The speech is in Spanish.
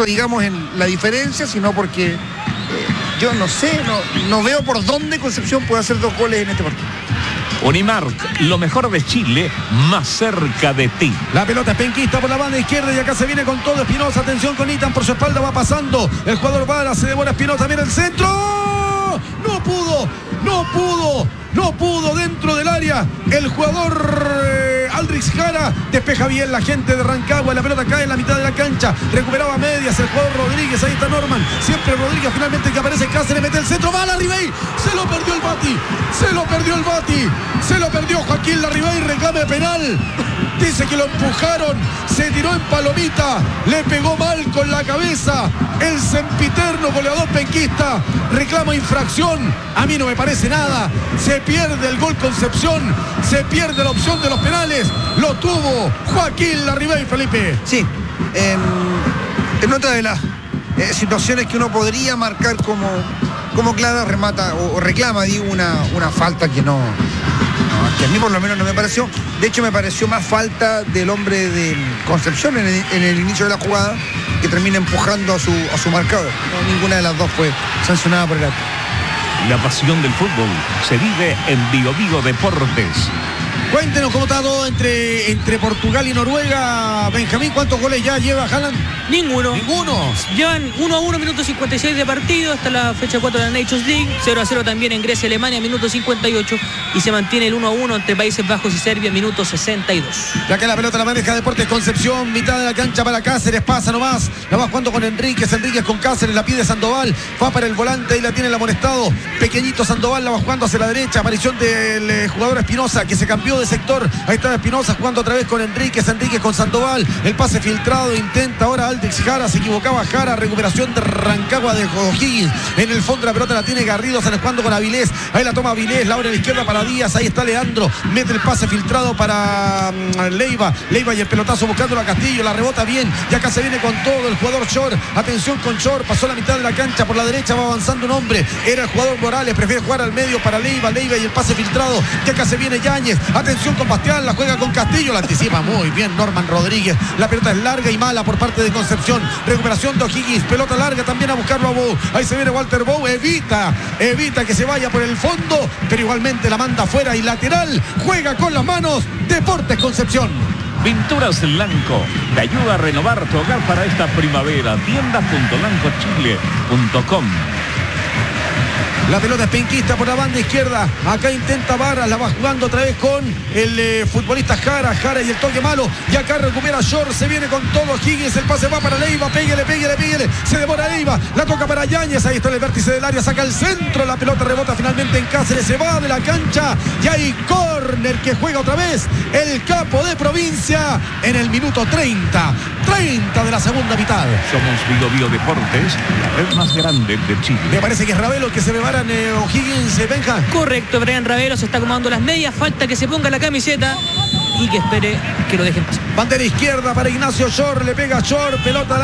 peso, digamos, en la diferencia, sino porque yo no sé, no veo por dónde Concepción puede hacer 2 goles en este partido. Unimark, lo mejor de Chile, más cerca de ti. La pelota es penquista por la banda izquierda y acá se viene con todo Espinosa. Atención con Itan por su espalda, va pasando. El jugador Vara, se demora Espinosa, mira el centro. No pudo dentro del área. El jugador Aldrich Jara despeja bien la gente de Rancagua. La pelota cae en la mitad de la cancha. Recuperaba medias el jugador Rodríguez. Ahí está Norman. Siempre Rodríguez, finalmente que aparece Cáceres, mete el centro. Va Larribey. Se lo perdió el Bati. Se lo perdió Joaquín Larribey. Reclame penal. Dice que lo empujaron. Se tiró en palomita. Le pegó mal con la cabeza. El sempiterno goleador penquista reclama infracción. A mí no me parece nada. Se pierde el gol Concepción. Se pierde la opción de los penales. Lo tuvo Joaquín Larribey, Felipe. Sí. En otra de las situaciones que uno podría marcar como clara, remata o reclama, digo, una falta que no, que a mí por lo menos no me pareció. De hecho, me pareció más falta del hombre de Concepción en el inicio de la jugada, que termina empujando a su marcador. No, ninguna de las dos fue sancionada por el árbitro. La pasión del fútbol se vive en Bio Bio Deportes. Cuéntenos cómo está todo entre Portugal y Noruega. Benjamín, ¿cuántos goles ya lleva Haaland? Ninguno. Llevan 1-1, minuto 56 de partido, hasta la fecha 4 de la Nations League, 0-0 también en Grecia, Alemania, minuto 58, y se mantiene el 1-1 entre Países Bajos y Serbia, minuto 62. Ya que la pelota la maneja Deportes Concepción, mitad de la cancha para Cáceres, pasa nomás, la va jugando con Enríquez con Cáceres, la pide Sandoval, va para el volante, ahí la tiene el amonestado, pequeñito Sandoval, la va jugando hacia la derecha, aparición del jugador Espinosa, que se cambió de sector, ahí está Espinosa jugando otra vez con Enríquez con Sandoval, el pase filtrado, intenta ahora Aldrich Jara, se equivocaba Jara, recuperación de Rancagua de O'Higgins, en el fondo la pelota la tiene Garrido, sale jugando con Avilés, ahí la toma Avilés, la abre a la izquierda para Díaz, ahí está Leandro, mete el pase filtrado para Leiva y el pelotazo buscando a Castillo, la rebota bien, y acá se viene con todo el jugador Shore, atención con Shore, pasó la mitad de la cancha, por la derecha va avanzando un hombre, era el jugador Morales, prefiere jugar al medio para Leiva y el pase filtrado, y acá se viene Yáñez, atención con Bastián, la juega con Castillo, la anticipa muy bien Norman Rodríguez, la pelota es larga y mala por parte de Concepción, recuperación de O'Higgins, pelota larga también a buscarlo a Bou, ahí se viene Walter Bou, evita que se vaya por el fondo, pero igualmente la manda afuera y lateral, juega con las manos Deportes Concepción. Pinturas Blanco te ayuda a renovar tu hogar para esta primavera. Tiendas.blancochile.com. La pelota es penquista por la banda izquierda. Acá intenta Vara, la va jugando otra vez con el futbolista Jara y el toque malo. Y acá recupera Shore, se viene con todo Higgins, el pase va para Leiva, pégale. Se demora Leiva, la toca para Yáñez, ahí está el vértice del área, saca el centro, la pelota rebota finalmente en Cáceres, se va de la cancha y hay córner que juega otra vez el capo de provincia en el minuto 30 de la segunda mitad. Somos Bio Bio Deportes, la red más grande de Chile. Me parece que es Ravelo el que se prepara O'Higgins, Benja. Correcto, Brian Ravelo se está acomodando las medias, falta que se ponga la camiseta y que espere que lo dejen pasar. Bandera izquierda para Ignacio Shore, le pega Shore, pelota